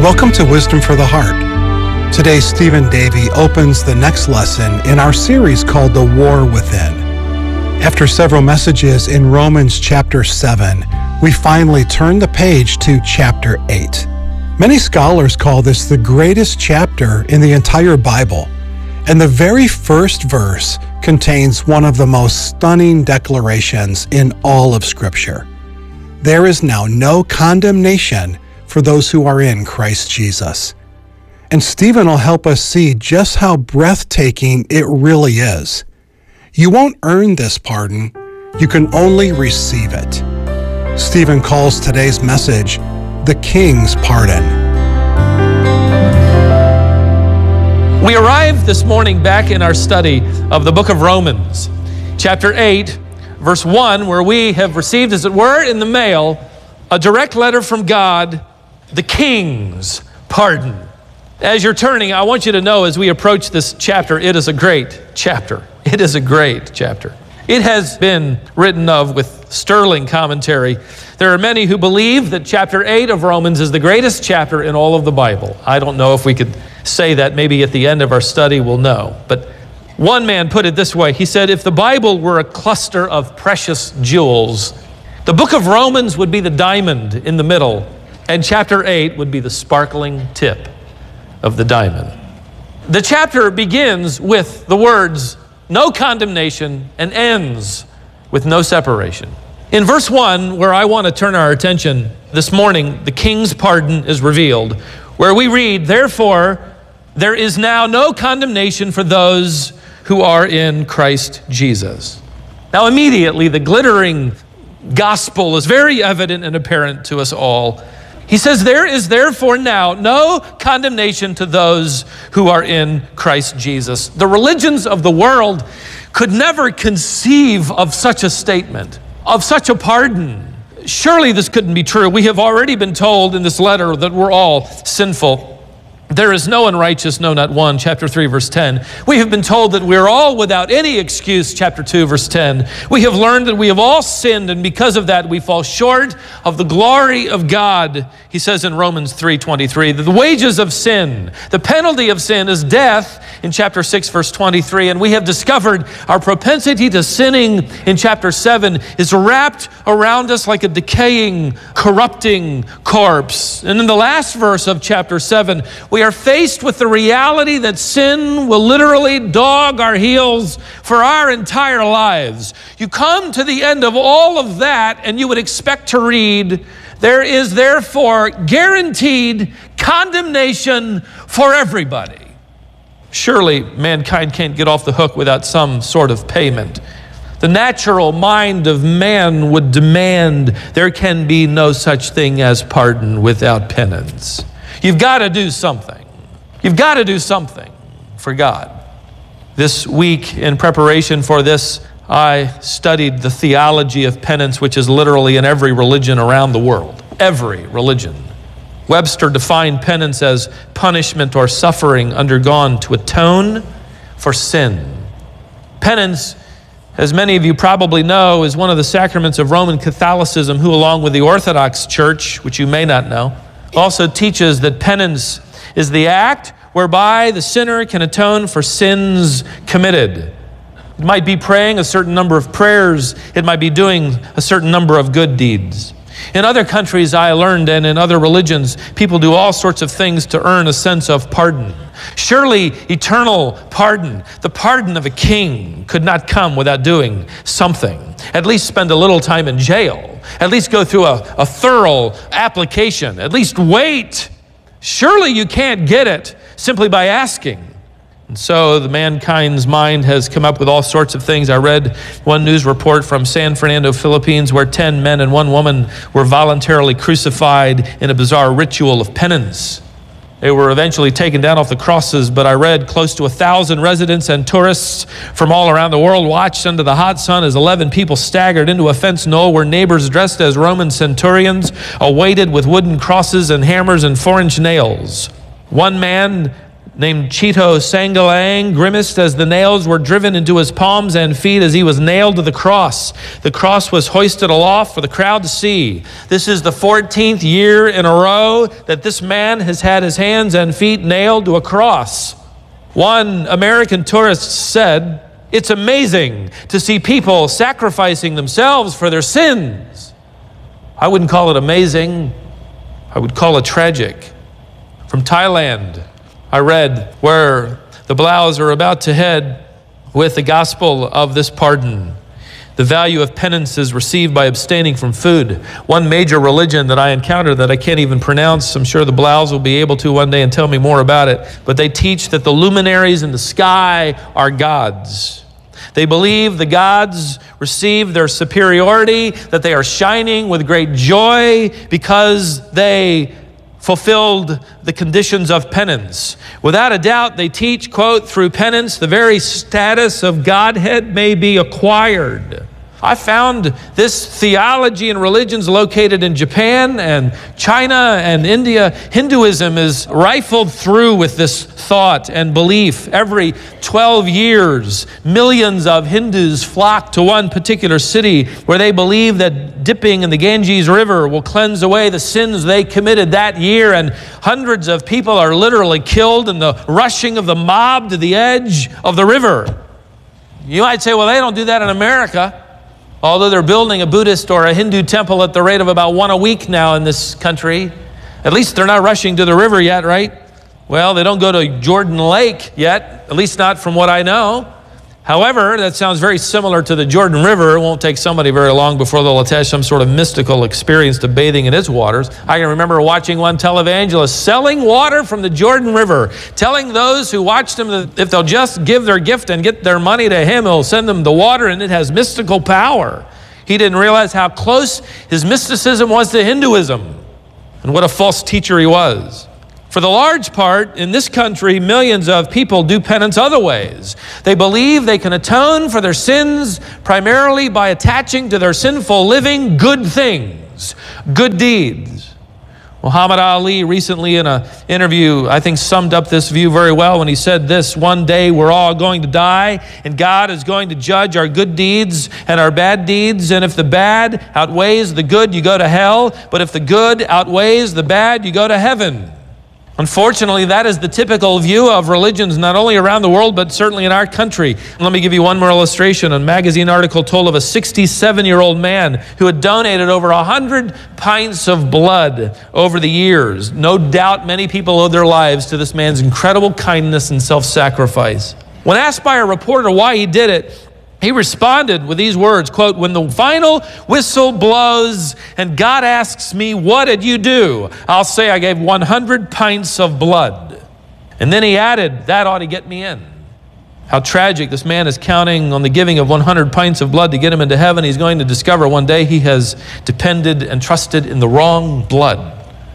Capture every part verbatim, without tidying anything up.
Welcome to Wisdom for the Heart. Today, Stephen Davey opens the next lesson in our series called The War Within. After several messages in Romans chapter seven, we finally turn the page to chapter eight. Many scholars call this the greatest chapter in the entire Bible, and the very first verse contains one of the most stunning declarations in all of Scripture. There is now no condemnation for those who are in Christ Jesus. And Stephen will help us see just how breathtaking it really is. You won't earn this pardon, you can only receive it. Stephen calls today's message the King's Pardon. We arrived this morning back in our study of the book of Romans, chapter eight, verse one, where we have received, as it were, in the mail, a direct letter from God, the King's pardon. As you're turning, I want you to know as we approach this chapter, it is a great chapter. It is a great chapter. It has been written of with sterling commentary. There are many who believe that chapter eight of Romans is the greatest chapter in all of the Bible. I don't know if we could say that. Maybe at the end of our study we'll know. But one man put it this way. He said, if the Bible were a cluster of precious jewels, the book of Romans would be the diamond in the middle, and chapter eight would be the sparkling tip of the diamond. The chapter begins with the words, no condemnation, and ends with no separation. In verse one, where I want to turn our attention this morning, the King's pardon is revealed, where we read, therefore, there is now no condemnation for those who are in Christ Jesus. Now immediately the glittering gospel is very evident and apparent to us all. He says, there is therefore now no condemnation to those who are in Christ Jesus. The religions of the world could never conceive of such a statement, of such a pardon. Surely this couldn't be true. We have already been told in this letter that we're all sinful. There is no one righteous, no, not one, chapter three, verse ten. We have been told that we're all without any excuse, chapter two, verse ten. We have learned that we have all sinned, and because of that, we fall short of the glory of God. He says in Romans three twenty-three, that the wages of sin, the penalty of sin is death, in chapter six, verse twenty-three. And we have discovered our propensity to sinning in chapter seven is wrapped around us like a decaying, corrupting corpse. And in the last verse of chapter seven, we are faced with the reality that sin will literally dog our heels for our entire lives. You come to the end of all of that and you would expect to read, there is therefore guaranteed condemnation for everybody. Surely mankind can't get off the hook without some sort of payment. The natural mind of man would demand there can be no such thing as pardon without penance. You've got to do something. You've got to do something for God. This week, in preparation for this, I studied the theology of penance, which is literally in every religion around the world. Every religion. Webster defined penance as punishment or suffering undergone to atone for sin. Penance, as many of you probably know, is one of the sacraments of Roman Catholicism, who, along with the Orthodox Church, which you may not know, also teaches that penance is the act whereby the sinner can atone for sins committed. It might be praying a certain number of prayers. It might be doing a certain number of good deeds. In other countries, I learned, and in other religions, people do all sorts of things to earn a sense of pardon. Surely eternal pardon, the pardon of a king, could not come without doing something. At least spend a little time in jail. At least go through a, a thorough application. At least wait. Surely you can't get it simply by asking. And so the mankind's mind has come up with all sorts of things. I read one news report from San Fernando, Philippines, where ten men and one woman were voluntarily crucified in a bizarre ritual of penance. They were eventually taken down off the crosses, but I read close to a thousand residents and tourists from all around the world watched under the hot sun as eleven people staggered into a fenced knoll where neighbors dressed as Roman centurions awaited with wooden crosses and hammers and four-inch nails. One man named Cheeto Sangalang grimaced as the nails were driven into his palms and feet as he was nailed to the cross. The cross was hoisted aloft for the crowd to see. This is the fourteenth year in a row that this man has had his hands and feet nailed to a cross. One American tourist said, "It's amazing to see people sacrificing themselves for their sins." I wouldn't call it amazing. I would call it tragic. From Thailand, I read where the Blaus are about to head with the gospel of this pardon. The value of penance is received by abstaining from food. One major religion that I encountered that I can't even pronounce, I'm sure the Blaus will be able to one day and tell me more about it, but they teach that the luminaries in the sky are gods. They believe the gods receive their superiority, that they are shining with great joy because they fulfilled the conditions of penance. Without a doubt, they teach, quote, through penance, the very status of Godhead may be acquired. I found this theology in religions located in Japan and China and India. Hinduism is rifled through with this thought and belief. Every twelve years, millions of Hindus flock to one particular city where they believe that dipping in the Ganges River will cleanse away the sins they committed that year, and hundreds of people are literally killed in the rushing of the mob to the edge of the river. You might say, well, they don't do that in America. Although they're building a Buddhist or a Hindu temple at the rate of about one a week now in this country, at least they're not rushing to the river yet, right? Well, they don't go to Jordan Lake yet, at least not from what I know. However, that sounds very similar to the Jordan River. It won't take somebody very long before they'll attach some sort of mystical experience to bathing in its waters. I can remember watching one televangelist selling water from the Jordan River, telling those who watched him that if they'll just give their gift and get their money to him, he'll send them the water and it has mystical power. He didn't realize how close his mysticism was to Hinduism and what a false teacher he was. For the large part, in this country, millions of people do penance other ways. They believe they can atone for their sins primarily by attaching to their sinful living good things, good deeds. Muhammad Ali recently in an interview, I think, summed up this view very well when he said this: one day we're all going to die, and God is going to judge our good deeds and our bad deeds, and if the bad outweighs the good, you go to hell, but if the good outweighs the bad, you go to heaven. Unfortunately, that is the typical view of religions not only around the world, but certainly in our country. Let me give you one more illustration. A magazine article told of a sixty-seven-year-old man who had donated over one hundred pints of blood over the years. No doubt many people owe their lives to this man's incredible kindness and self-sacrifice. When asked by a reporter why he did it, he responded with these words, quote, "When the final whistle blows and God asks me, what did you do? I'll say I gave one hundred pints of blood." And then he added, that ought to get me in. How tragic. This man is counting on the giving of one hundred pints of blood to get him into heaven. He's going to discover one day he has depended and trusted in the wrong blood.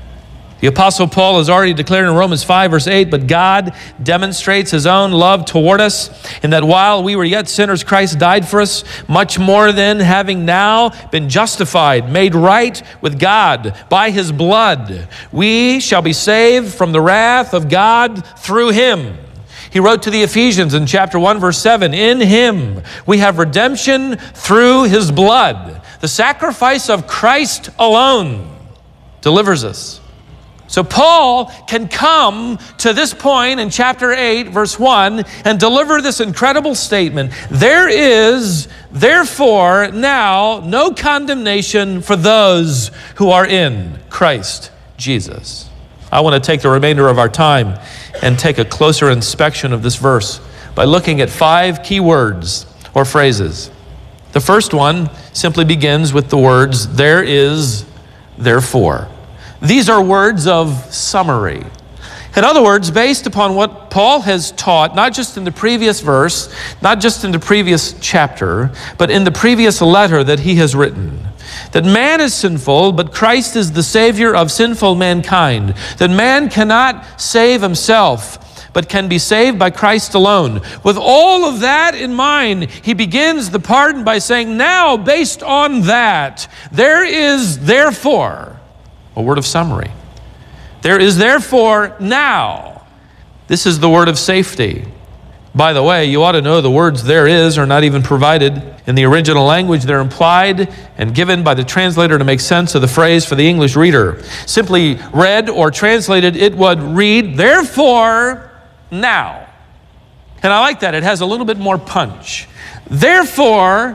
The Apostle Paul has already declared in Romans five, verse eight, but God demonstrates his own love toward us in that while we were yet sinners, Christ died for us. Much more than having now been justified, made right with God by his blood, we shall be saved from the wrath of God through him. He wrote to the Ephesians in chapter one, verse seven, in him we have redemption through his blood. The sacrifice of Christ alone delivers us. So Paul can come to this point in chapter eight, verse one, and deliver this incredible statement. There is, therefore, now no condemnation for those who are in Christ Jesus. I want to take the remainder of our time and take a closer inspection of this verse by looking at five key words or phrases. The first one simply begins with the words, there is, therefore. These are words of summary. In other words, based upon what Paul has taught, not just in the previous verse, not just in the previous chapter, but in the previous letter that he has written, that man is sinful, but Christ is the Savior of sinful mankind, that man cannot save himself, but can be saved by Christ alone. With all of that in mind, he begins the pardon by saying, now, based on that, there is therefore, a word of summary. There is therefore now. This is the word of safety. By the way, you ought to know the words "there is" are not even provided in the original language. They're implied and given by the translator to make sense of the phrase for the English reader. Simply read or translated, it would read, "Therefore, now." And I like that. It has a little bit more punch. Therefore,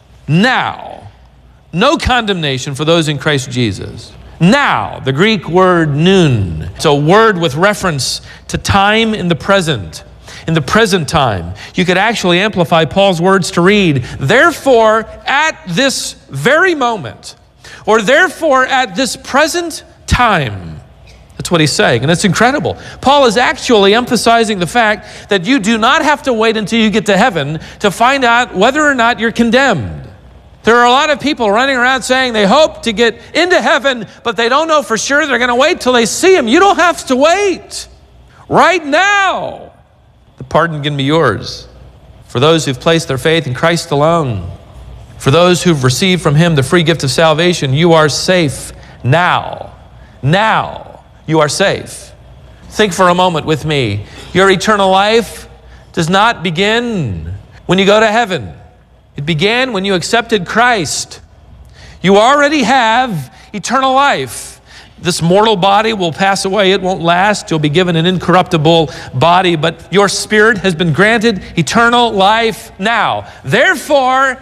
now, no condemnation for those in Christ Jesus. Now, the Greek word noon. It's a word with reference to time in the present. In the present time, you could actually amplify Paul's words to read, "Therefore, at this very moment," or "Therefore, at this present time." That's what he's saying, and it's incredible. Paul is actually emphasizing the fact that you do not have to wait until you get to heaven to find out whether or not you're condemned. There are a lot of people running around saying they hope to get into heaven, but they don't know for sure. They're going to wait till they see him. You don't have to wait. Right now, the pardon can be yours. For those who've placed their faith in Christ alone, for those who've received from him the free gift of salvation, you are safe now. Now, you are safe. Think for a moment with me. Your eternal life does not begin when you go to heaven. It began when you accepted Christ. You already have eternal life. This mortal body will pass away. It won't last. You'll be given an incorruptible body, but your spirit has been granted eternal life now. Therefore,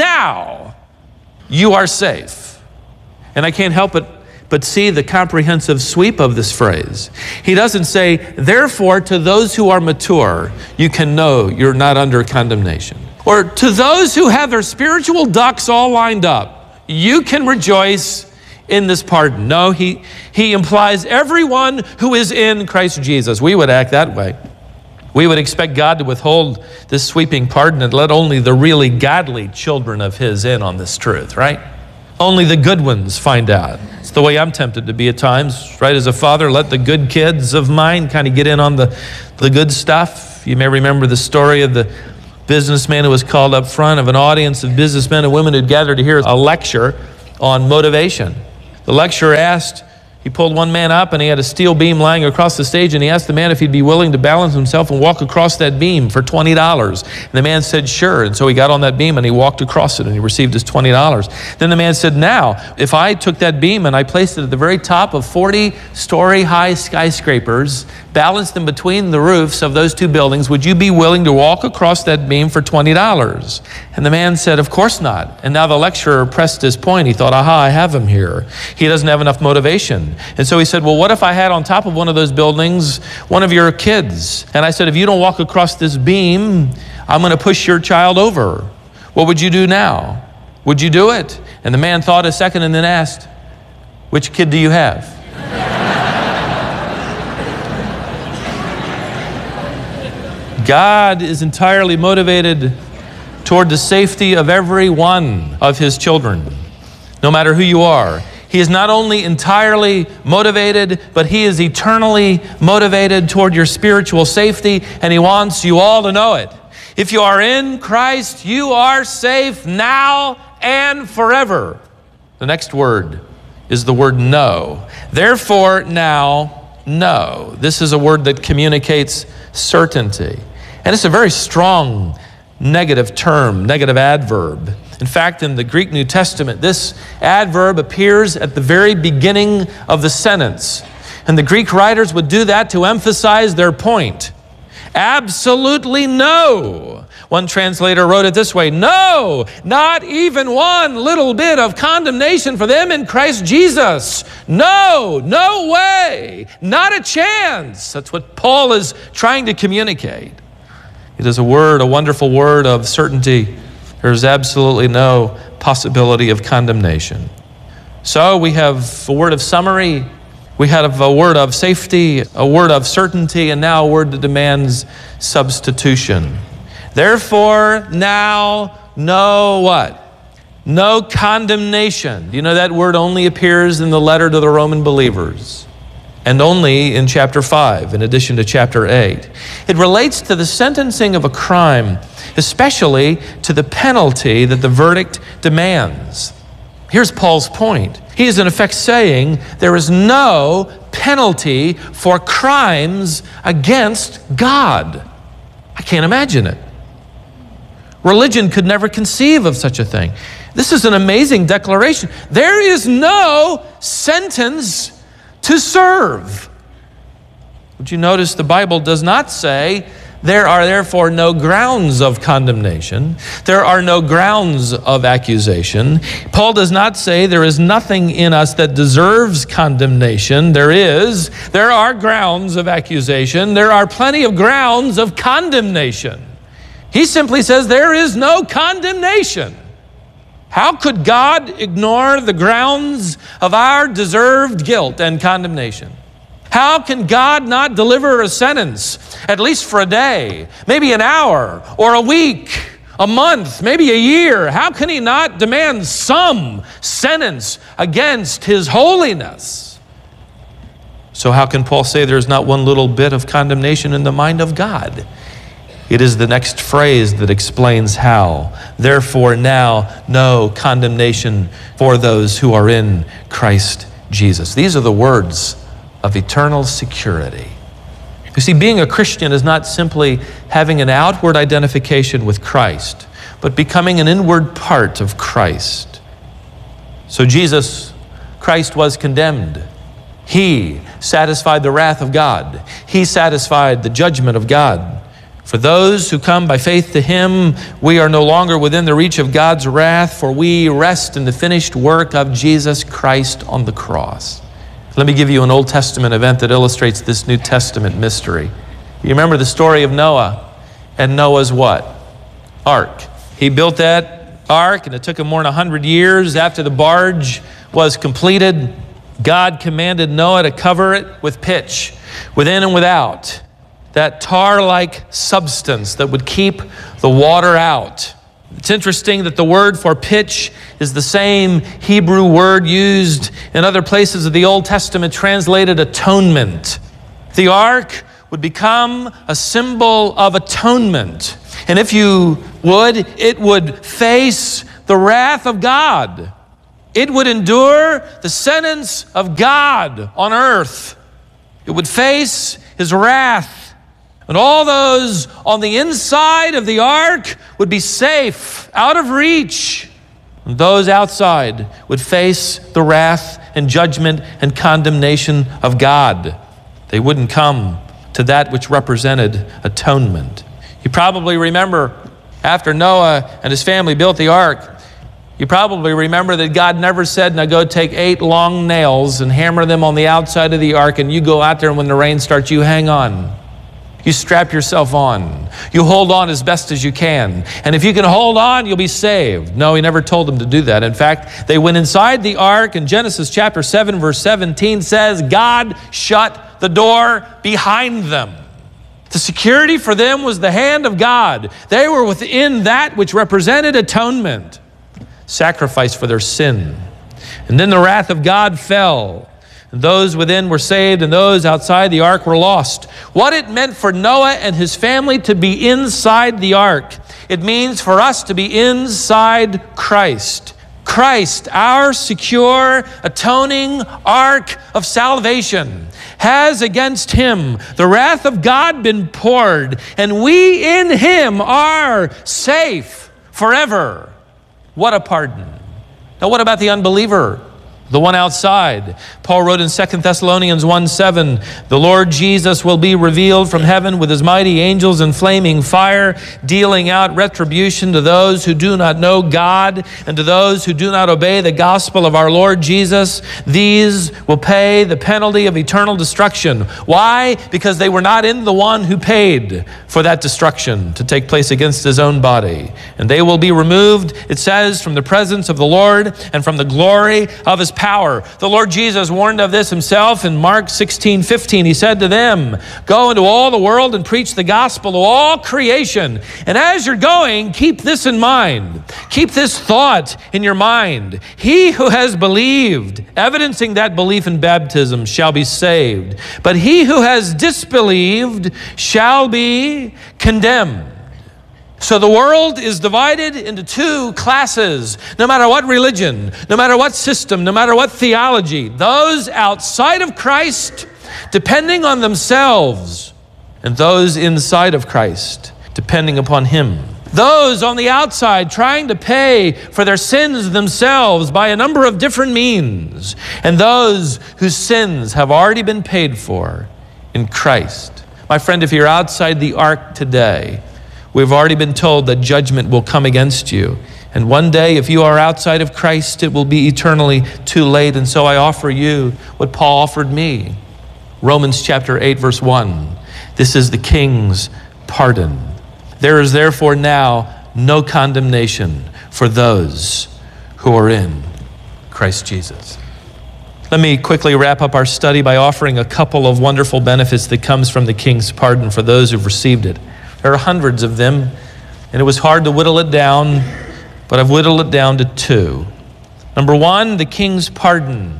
now you are safe. And I can't help it but see the comprehensive sweep of this phrase. He doesn't say, therefore, to those who are mature, you can know you're not under condemnation. Or to those who have their spiritual ducks all lined up, you can rejoice in this pardon. No, he, he implies everyone who is in Christ Jesus. We would act that way. We would expect God to withhold this sweeping pardon and let only the really godly children of his in on this truth, right? Only the good ones find out. It's the way I'm tempted to be at times, right? As a father, let the good kids of mine kind of get in on the, the good stuff. You may remember the story of the businessman who was called up front of an audience of businessmen and women who'd gathered to hear a lecture on motivation. The lecturer asked, he pulled one man up and he had a steel beam lying across the stage, and he asked the man if he'd be willing to balance himself and walk across that beam for twenty dollars. And the man said, sure. And so he got on that beam and he walked across it and he received his twenty dollars. Then the man said, now, if I took that beam and I placed it at the very top of forty-story high skyscrapers, balanced them between the roofs of those two buildings, would you be willing to walk across that beam for twenty dollars? And the man said, of course not. And now the lecturer pressed his point. He thought, aha, I have him here. He doesn't have enough motivation. And so he said, well, what if I had on top of one of those buildings one of your kids? And I said, if you don't walk across this beam, I'm going to push your child over. What would you do now? Would you do it? And the man thought a second and then asked, which kid do you have? God is entirely motivated toward the safety of every one of his children, no matter who you are. He is not only entirely motivated, but he is eternally motivated toward your spiritual safety, and he wants you all to know it. If you are in Christ, you are safe now and forever. The next word is the word know. Therefore, now, know. This is a word that communicates certainty. And it's a very strong negative term, negative adverb. In fact, in the Greek New Testament, this adverb appears at the very beginning of the sentence. And the Greek writers would do that to emphasize their point. Absolutely no. One translator wrote it this way, no, not even one little bit of condemnation for them in Christ Jesus. No, no way, not a chance. That's what Paul is trying to communicate. It is a word, a wonderful word of certainty. There's absolutely no possibility of condemnation. So we have a word of summary, we have a word of safety, a word of certainty, and now a word that demands substitution. Therefore, now, no what? No condemnation. Do you know that word only appears in the letter to the Roman believers? And only in chapter five, in addition to chapter eight. It relates to the sentencing of a crime, especially to the penalty that the verdict demands. Here's Paul's point. He is in effect saying there is no penalty for crimes against God. I can't imagine it. Religion could never conceive of such a thing. This is an amazing declaration. There is no sentence to serve. Would you notice the Bible does not say, there are therefore no grounds of condemnation. There are no grounds of accusation. Paul does not say there is nothing in us that deserves condemnation. There is. There are grounds of accusation. There are plenty of grounds of condemnation. He simply says there is no condemnation. How could God ignore the grounds of our deserved guilt and condemnation? How can God not deliver a sentence, at least for a day, maybe an hour, or a week, a month, maybe a year? How can he not demand some sentence against his holiness? So how can Paul say there's not one little bit of condemnation in the mind of God? It is the next phrase that explains how. Therefore now no condemnation for those who are in Christ Jesus. These are the words of eternal security. You see, being a Christian is not simply having an outward identification with Christ, but becoming an inward part of Christ. So Jesus, Christ was condemned. He satisfied the wrath of God. He satisfied the judgment of God. For those who come by faith to him, we are no longer within the reach of God's wrath, for we rest in the finished work of Jesus Christ on the cross. Let me give you an Old Testament event that illustrates this New Testament mystery. You remember the story of Noah and Noah's what? Ark. He built that ark, and it took him more than a hundred years. After the barge was completed, God commanded Noah to cover it with pitch, within and without, that tar-like substance that would keep the water out. It's interesting that the word for pitch is the same Hebrew word used in other places of the Old Testament, translated atonement. The ark would become a symbol of atonement. And if you would, it would face the wrath of God. It would endure the sentence of God on earth. It would face his wrath. And all those on the inside of the ark would be safe, out of reach. And those outside would face the wrath and judgment and condemnation of God. They wouldn't come to that which represented atonement. You probably remember after Noah and his family built the ark, you probably remember that God never said, now go take eight long nails and hammer them on the outside of the ark, and you go out there and when the rain starts, you hang on. You strap yourself on. You hold on as best as you can. And if you can hold on, you'll be saved. No, he never told them to do that. In fact, they went inside the ark, and Genesis chapter seven, verse seventeen says, God shut the door behind them. The security for them was the hand of God. They were within that which represented atonement, sacrifice for their sin. And then the wrath of God fell. And those within were saved, and those outside the ark were lost. What it meant for Noah and his family to be inside the ark, it means for us to be inside Christ. Christ, our secure, atoning ark of salvation, has against him the wrath of God been poured, and we in him are safe forever. What a pardon. Now what about the unbeliever? The one outside. Paul wrote in Second Thessalonians one seven, the Lord Jesus will be revealed from heaven with his mighty angels in flaming fire, dealing out retribution to those who do not know God and to those who do not obey the gospel of our Lord Jesus. These will pay the penalty of eternal destruction. Why? Because they were not in the one who paid for that destruction to take place against his own body. And they will be removed, it says, from the presence of the Lord and from the glory of his power. The Lord Jesus warned of this himself in Mark sixteen fifteen. He said to them, go into all the world and preach the gospel to all creation. And as you're going, keep this in mind. Keep this thought in your mind. He who has believed, evidencing that belief in baptism, shall be saved. But he who has disbelieved shall be condemned. So the world is divided into two classes, no matter what religion, no matter what system, no matter what theology. Those outside of Christ, depending on themselves, and those inside of Christ, depending upon Him. Those on the outside trying to pay for their sins themselves by a number of different means, and those whose sins have already been paid for in Christ. My friend, if you're outside the ark today, we've already been told that judgment will come against you. And one day, if you are outside of Christ, it will be eternally too late. And so I offer you what Paul offered me. Romans chapter eight, verse one. This is the King's pardon. There is therefore now no condemnation for those who are in Christ Jesus. Let me quickly wrap up our study by offering a couple of wonderful benefits that comes from the King's pardon for those who've received it. There are hundreds of them, and it was hard to whittle it down, but I've whittled it down to two. Number one, the King's pardon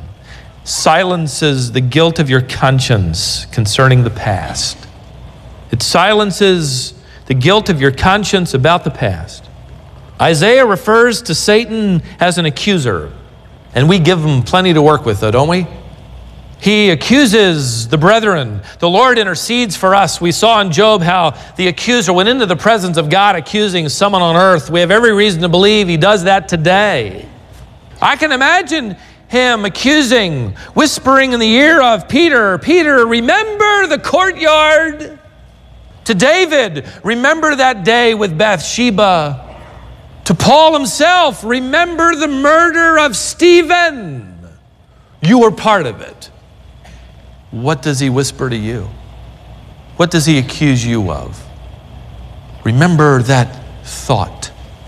silences the guilt of your conscience concerning the past. It silences the guilt of your conscience about the past. Isaiah refers to Satan as an accuser, and we give him plenty to work with, though, don't we? He accuses the brethren. The Lord intercedes for us. We saw in Job how the accuser went into the presence of God accusing someone on earth. We have every reason to believe he does that today. I can imagine him accusing, whispering in the ear of Peter, Peter, remember the courtyard. To David, remember that day with Bathsheba. To Paul himself, remember the murder of Stephen. You were part of it. What does he whisper to you? What does he accuse you of? Remember that thought.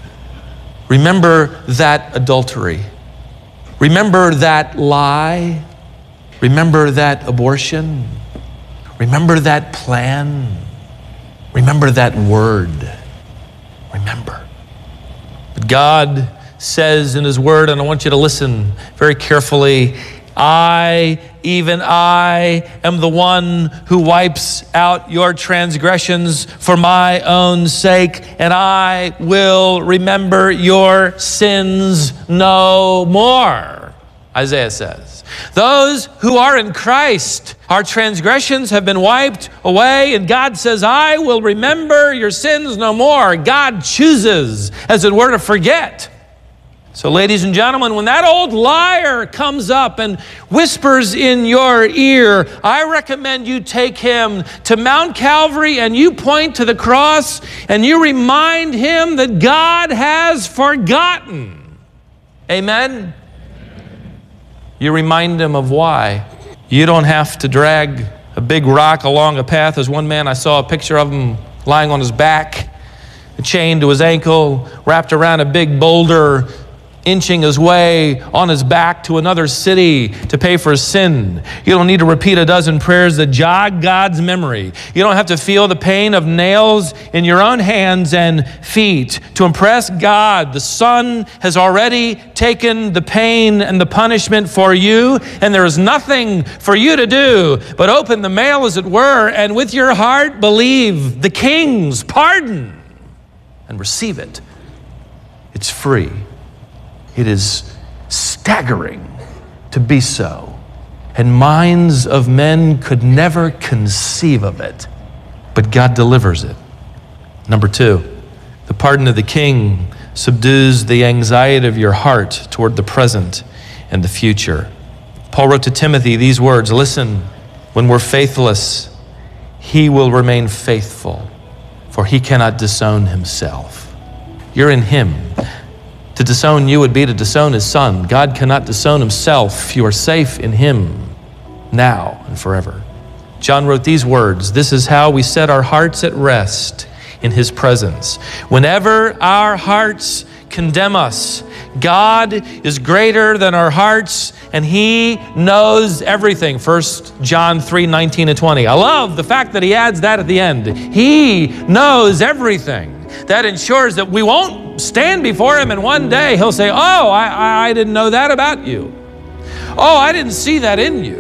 Remember that adultery. Remember that lie. Remember that abortion. Remember that plan. Remember that word. Remember. But God says in His word, and I want you to listen very carefully, I, even I, am the one who wipes out your transgressions for my own sake, and I will remember your sins no more, Isaiah says. Those who are in Christ, our transgressions have been wiped away, and God says, I will remember your sins no more. God chooses, as it were, to forget. So, ladies and gentlemen, when that old liar comes up and whispers in your ear, I recommend you take him to Mount Calvary and you point to the cross and you remind him that God has forgotten. Amen? You remind him of why. You don't have to drag a big rock along a path. As one man, I saw a picture of him lying on his back, a chain to his ankle, wrapped around a big boulder, inching his way on his back to another city to pay for his sin. You don't need to repeat a dozen prayers that jog God's memory. You don't have to feel the pain of nails in your own hands and feet to impress God. The Son has already taken the pain and the punishment for you, and there is nothing for you to do but open the mail, as it were, and with your heart believe the King's pardon and receive it. It's free. It is staggering to be so. And minds of men could never conceive of it. But God delivers it. Number two, the pardon of the King subdues the anxiety of your heart toward the present and the future. Paul wrote to Timothy these words, listen, when we're faithless, he will remain faithful, for he cannot disown himself. You're in him. To disown you would be to disown his Son. God cannot disown himself. You are safe in him now and forever. John wrote these words, this is how we set our hearts at rest in his presence. Whenever our hearts condemn us, God is greater than our hearts and he knows everything. First John three, nineteen and twenty. I love the fact that he adds that at the end. He knows everything. That ensures that we won't stand before him and one day he'll say, oh, I, I didn't know that about you. Oh, I didn't see that in you.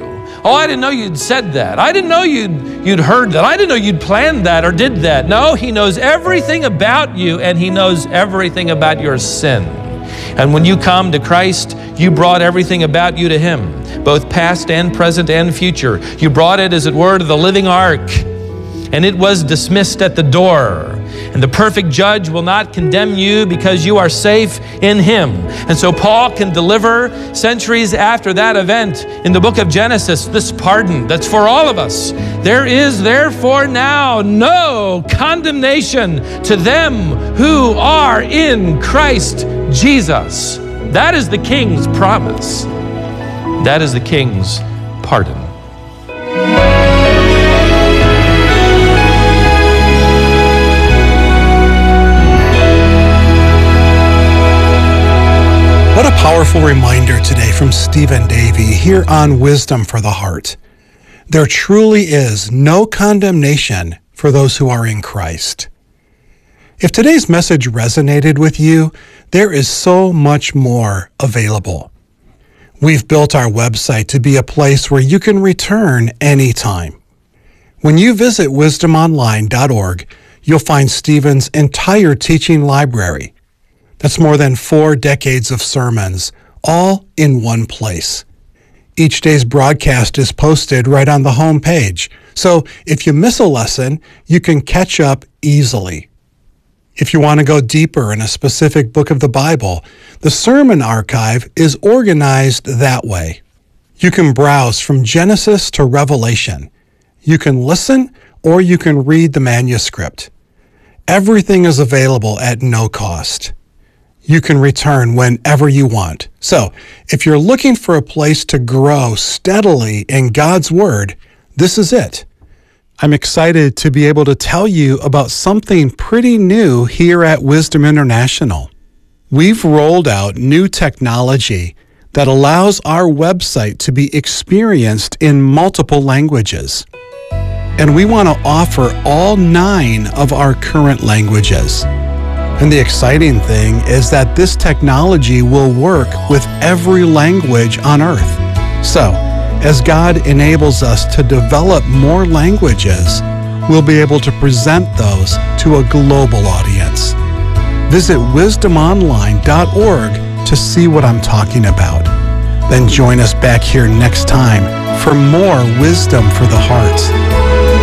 Oh, I didn't know you'd said that. I didn't know you'd, you'd heard that. I didn't know you'd planned that or did that. No, he knows everything about you, and he knows everything about your sin. And when you come to Christ, you brought everything about you to him, both past and present and future. You brought it, as it were, to the living ark, and it was dismissed at the door. And the perfect judge will not condemn you because you are safe in him. And so Paul can deliver, centuries after that event in the book of Genesis, this pardon that's for all of us. There is therefore now no condemnation to them who are in Christ Jesus. That is the King's promise. That is the King's pardon. What a powerful reminder today from Stephen Davey here on Wisdom for the Heart. There truly is no condemnation for those who are in Christ. If today's message resonated with you, there is so much more available. We've built our website to be a place where you can return anytime. When you visit wisdom online dot org, you'll find Stephen's entire teaching library. That's more than four decades of sermons, all in one place. Each day's broadcast is posted right on the home page, so if you miss a lesson, you can catch up easily. If you want to go deeper in a specific book of the Bible, the sermon archive is organized that way. You can browse from Genesis to Revelation. You can listen or you can read the manuscript. Everything is available at no cost. You can return whenever you want. So, if you're looking for a place to grow steadily in God's Word, this is it. I'm excited to be able to tell you about something pretty new here at Wisdom International. We've rolled out new technology that allows our website to be experienced in multiple languages. And we want to offer all nine of our current languages. And the exciting thing is that this technology will work with every language on earth. So, as God enables us to develop more languages, we'll be able to present those to a global audience. Visit wisdom online dot org to see what I'm talking about. Then join us back here next time for more Wisdom for the Heart.